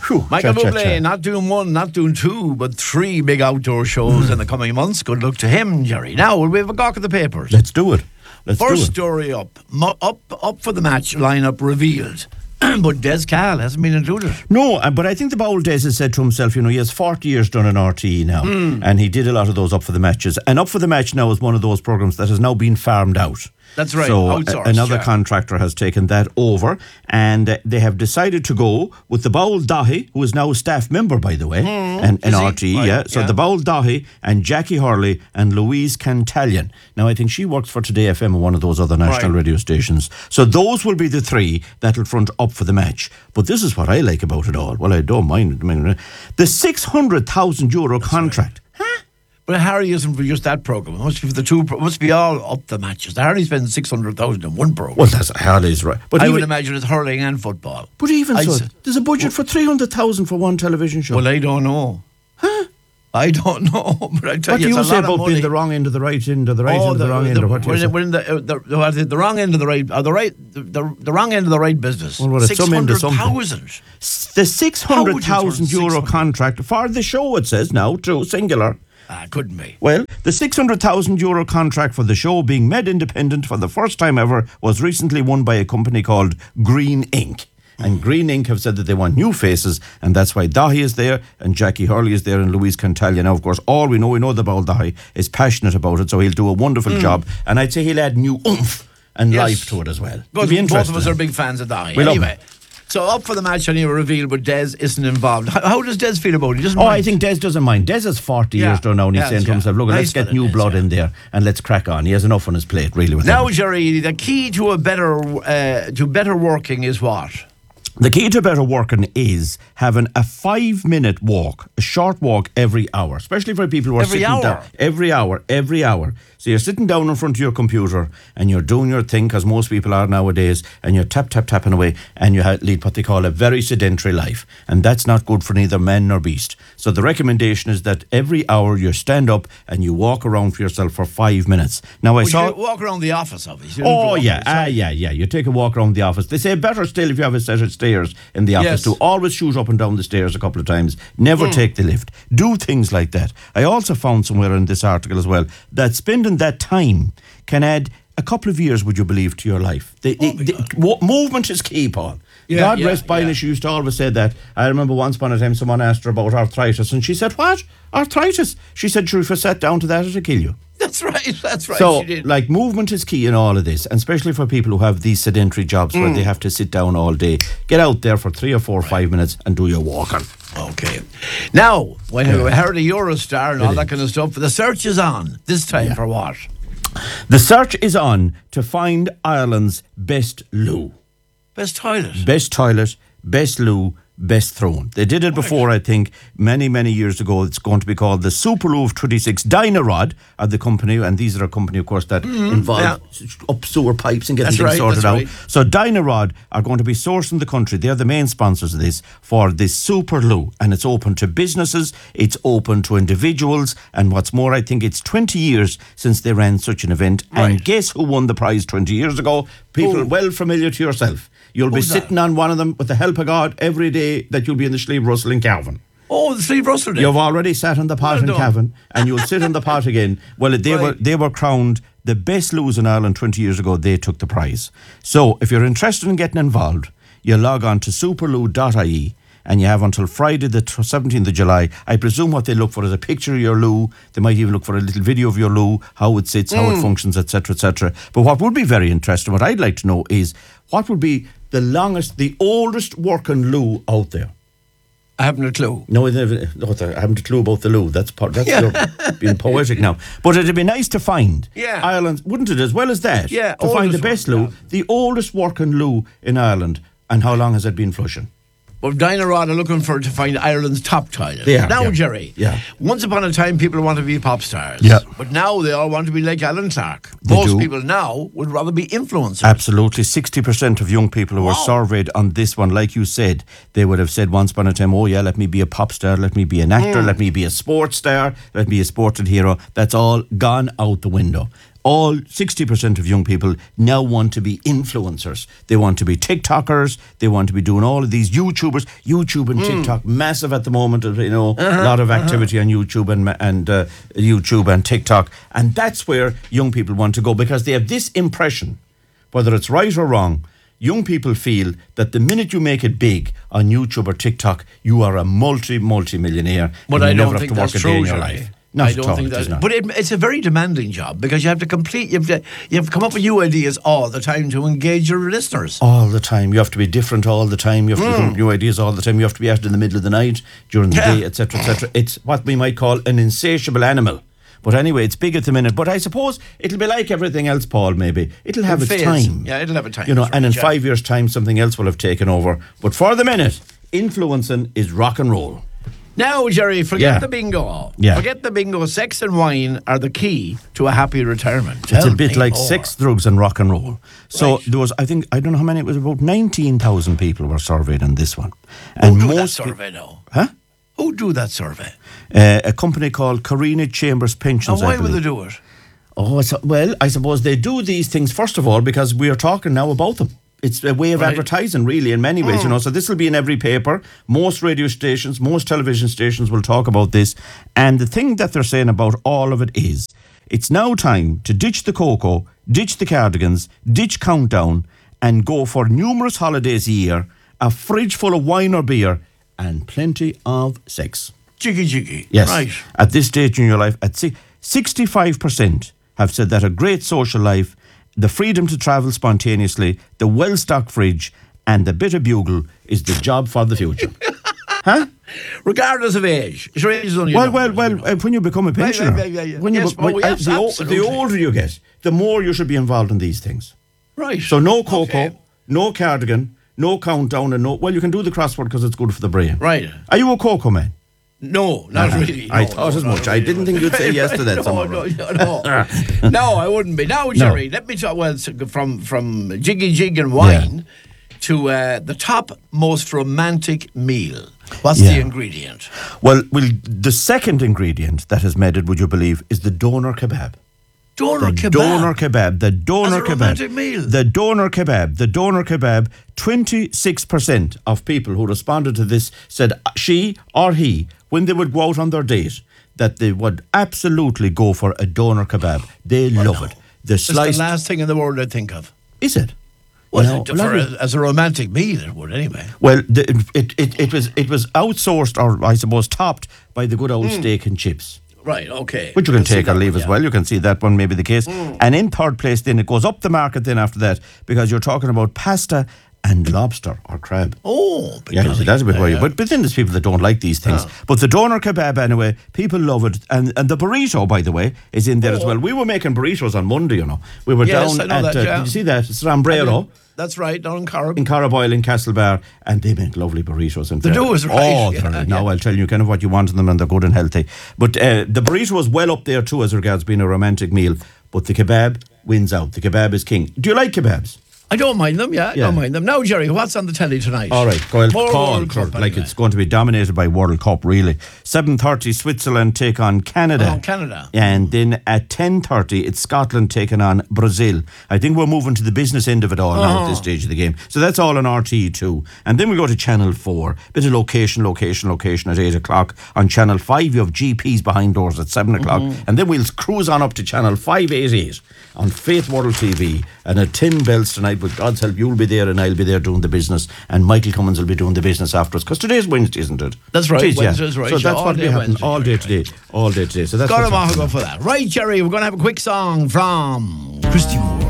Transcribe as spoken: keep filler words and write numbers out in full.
Whew, Michael cha, cha, Bublé, cha. not doing one, not doing two, but three big outdoor shows in the coming months. Good luck to him, Jerry. Now, will we have a gawk at the papers? Let's do it. Let's First do it. story up. Mo- up up for the match lineup revealed. But Des Cahill hasn't been included. No, uh, but I think the Bowl Des has said to himself, you know, he has forty years done an R T E now, Mm. and he did a lot of those Up for the Matches. And Up for the Match now is one of those programmes that has now been farmed out. That's right, So a- outsourced, another yeah. contractor has taken that over, and uh, they have decided to go with the Bowl Dahi, who is now a staff member, by the way, and an Is he? R T E. Right, Yeah. So yeah. the Bowl Dahi and Jackie Hurley and Louise Cantalion. Now I think she works for Today F M and one of those other national Right. radio stations. So those will be the three that'll front Up for the Match. But this is what I like about it all. Well, I don't mind it. I mean, the six hundred thousand euro contract. But Harry isn't for just that programme. It must be for the two. Pro- it must be all up the matches. Harry spends six hundred thousand in one programme. Well, that's Harley's right. But I even, would imagine it's hurling and football. but even I'd so, s- there's a budget for three hundred thousand for one television show. Well, I don't know. Huh? I don't know. But I tell what you, do you it's a say lot of about money. being the wrong end of the right end of the right Oh, end of the, wrong end? Or what do we're you in, say? we're in the, uh, the, the, what is it, the wrong end of the right, uh, the right, the, the, the wrong end of the right business. Well, well, it's some end of something. six hundred thousand. S- The six hundred thousand turn euro six hundred? contract for the show, it says now, true, singular. Ah, couldn't be. Well, the six hundred thousand euro contract for the show being made independent for the first time ever was recently won by a company called Green Ink. And Green Ink have said that they want new faces, and that's why Dahi is there, and Jackie Hurley is there, and Louise Cantalion. Now, of course, all we know, we know the Ball Dahi is passionate about it, so he'll do a wonderful job. And I'd say he'll add new oomph and Yes. life to it as well. Good. It'll be Both interesting. of us are big fans of Dahi. We love Anyway, so up for the match anyway revealed, but Des isn't involved. How, how does Des feel about it? He doesn't Oh, mind. I think Des doesn't mind. Des is forty Yeah. years done now, and he's Yes, saying to yeah. himself, look, Nice let's get fella, new Des, blood yeah. in there, and let's crack on. He has enough on his plate, really. With Now, him. Jerry, the key to a better uh, to better working is what? The key to better working is having a five-minute walk, a short walk every hour, especially for people who are Every sitting hour? down. Every hour, every hour. So you're sitting down in front of your computer and you're doing your thing, because most people are nowadays, and you're tap, tap, tapping away, and you ha- lead what they call a very sedentary life. And that's not good for neither man nor beast. So the recommendation is that every hour you stand up and you walk around for yourself for five minutes. Now, I Well, saw... you walk around the office, obviously. You don't Oh go up yeah, outside. ah yeah, yeah. You take a walk around the office. They say better still if you have a set of stairs in the office Yes. to always shoot up and down the stairs a couple of times. Never take the lift. Do things like that. I also found somewhere in this article as well that spending that time can add a couple of years, would you believe, to your life. The, the, the, wo- movement is key, Paul. Yeah, God yeah, rest Bainish yeah. used to always say that. I remember once upon a time someone asked her about arthritis, and she said, "What? Arthritis?" She said, "Sure, if you sat down to that, it'll kill you." That's right. That's right. So, she did. like, movement is key in all of this, and especially for people who have these sedentary jobs where they have to sit down all day. Get out there for three or four or five minutes and do your walking. Okay. Now, when we heard a Eurostar and all that kind of stuff, the search is on. This time for what? The search is on to find Ireland's best loo. Best toilet. Best toilet, best loo, best throne. They did it before, I think, many, many years ago. It's going to be called the Superloo of twenty-six. Dynarod are the company, and these are a company, of course, that involve yeah. s- up sewer pipes and getting That's things right, sorted that's out. right. So Dynarod are going to be sourcing the country. They're the main sponsors of this for this Superloo, and it's open to businesses, it's open to individuals, and what's more, I think it's twenty years since they ran such an event. Right. And guess who won the prize twenty years ago? People Who? well familiar to yourself. You'll Who's be that? sitting on one of them with the help of God every day that you'll be in the Slieve Russell in Cavan. Oh, the Steve Russell did. You've already sat on the pot Well in done. Cavan, and you'll sit on the pot again. Well, they Right. were they were crowned the best loos in Ireland twenty years ago. They took the prize. So if you're interested in getting involved, you log on to superloo dot I E, and you have until Friday the seventeenth of July. I presume what they look for is a picture of your loo. They might even look for a little video of your loo, how it sits, how it functions, et cetera, et cetera. But what would be very interesting, what I'd like to know is what would be the longest, the oldest working loo out there? I haven't a clue. No, I never- no, I haven't a clue about the loo. That's part, that's Yeah. you're being poetic now. But it'd be nice to find Yeah. Ireland, wouldn't it, as well as that? Yeah, to find the oldest best one, loo, yeah. the oldest working loo in Ireland, and how long has it been flushing? Well, Dynarod are looking for to find Ireland's top toilet. They are, now, yeah. Jerry. Yeah. Once upon a time, people wanted to be pop stars. Yeah. But now they all want to be like Alan Clark. They Most do. people now would rather be influencers. Absolutely. sixty percent of young people who were Wow. surveyed on this one, like you said, they would have said once upon a time, oh yeah, let me be a pop star, let me be an actor, Mm. let me be a sports star, let me be a sporting hero. That's all gone out the window. all sixty percent of young people now want to be influencers. They want to be TikTokers. They want to be doing all of these YouTubers. YouTube and TikTok, massive at the moment. You know, a Uh-huh, lot of activity on YouTube and ma- and uh, YouTube and TikTok, and that's where young people want to go because they have this impression, whether it's right or wrong. Young people feel that the minute you make it big on YouTube or TikTok, you are a multi multi millionaire. But and I you don't never think have to work that's a day true, in your Jerry. life. Not I at don't all, think it is that. not. But it, it's a very demanding job because you have to complete. You have to, you have to come up with new ideas all the time to engage your listeners. All the time. You have to be different all the time. You have to mm. be new ideas all the time. You have to be out in the middle of the night, during the Yeah. day, et cetera, et cetera. It's what we might call an insatiable animal. But anyway, it's big at the minute. But I suppose it'll be like everything else, Paul, maybe. It'll have It its fades. time. Yeah, it'll have a time. You know, That's and in right, yeah. five years' time, something else will have taken over. But for the minute, influencing is rock and roll. Now, Jerry, forget Yeah. the bingo. Yeah. Forget the bingo. Sex and wine are the key to a happy retirement. It's Tell a bit me like more. sex, drugs, and rock and roll. So Right. there was, I think, I don't know how many, it was about nineteen thousand people were surveyed on this one. Who And do that most. survey now? Huh? Who do that survey? Uh, a company called Carina Chambers Pensions. And why I would they believe. do it? Oh, so, well, I suppose they do these things, first of all, because we are talking now about them. It's a way of Right. advertising, really, in many ways, you know. So this will be in every paper. Most radio stations, most television stations will talk about this. And the thing that they're saying about all of it is, it's now time to ditch the cocoa, ditch the cardigans, ditch Countdown, and go for numerous holidays a year, a fridge full of wine or beer, and plenty of sex. Jiggy jiggy. Yes. Right. At this stage in your life, at si- sixty-five percent have said that a great social life, the freedom to travel spontaneously, the well-stocked fridge, and the bit of bugle is the job for the future. Huh? Regardless of age. Sure, age is only a Well, number, well, you know. well. Uh, when you become a Right, pensioner, right, right, right. when you Yes, be- well, when- yes, uh, the, o- absolutely. the older you get, the more you should be involved in these things. Right. So no cocoa, Okay. no cardigan, no countdown, and no. Well, you can do the crossword because it's good for the brain. Right. Are you a cocoa man? No, not Uh-huh. really. I No, thought no, as not much. I really. didn't think you'd say yes to that, no, somehow. no, no, no. No, I wouldn't be. Now, Jerry, let me talk. Well, s- from from jiggy jig and wine to uh, the top most romantic meal. What's Yeah. the ingredient? Well, well, the second ingredient that has made it, would you believe, is the doner kebab. Doner The kebab. doner kebab. The doner As a kebab. romantic meal. The doner kebab. The doner kebab. twenty-six percent of people who responded to this said she or he, when they would go out on their date, that they would absolutely go for a doner kebab. They love it. The It's sliced. the last thing in the world I think of. Is it? Well, No, it- well, for I- a, as a romantic meal, it would anyway. Well, the, it, it it was it was outsourced, or I suppose topped by the good old steak and chips. Right, okay. Which you can I'll see take or that leave one, as yeah. well. You can see that one may be the case. And in third place, then it goes up the market then after that, because you're talking about pasta and lobster or crab. Oh, but Yeah, you golly. see, that's a bit Yeah, worrying. yeah. But, but then there's people that don't like these things. But the doner kebab, anyway, people love it. And and the burrito, by the way, is in there as well. We were making burritos on Monday, you know. We were Yes, down I know at, that, uh, yeah. did you see that? It's Rambrero. That's right, down in Cork. In Carraboyle in Castlebar, and they make lovely burritos. And They do, is right, Oh, yeah, they're- yeah. now I'll tell you kind of what you want in them, and they're good and healthy. But uh, the burrito was well up there too as regards being a romantic meal. But the kebab wins out. The kebab is king. Do you like kebabs? I don't mind them, yeah, I Yeah. don't mind them. Now, Jerry, what's on the telly tonight? All right, go ahead. More Paul, World Cup, like anyway. it's going to be dominated by World Cup, really. seven thirty, Switzerland take on Canada. Oh, Canada. And then at ten thirty, it's Scotland taking on Brazil. I think we're moving to the business end of it all now at this stage of the game. So that's all on R T E two. And then we go to Channel four. Bit of location, location, location at eight o'clock. On Channel five, you have G Ps behind doors at seven o'clock. And then we'll cruise on up to Channel five eighty-eight on Faith World T V. And at ten bells tonight, with God's help, you'll be there and I'll be there doing the business. And Michael Cummins will be doing the business after us. Because today's Wednesday, isn't it? That's right, It is, yeah. Wednesday's right, So yeah, that's all what day we happen Wednesday, all day right, today. All day today. So that's Got what's him off happening. go for that. Right, Jerry, we're going to have a quick song from Christy Moore.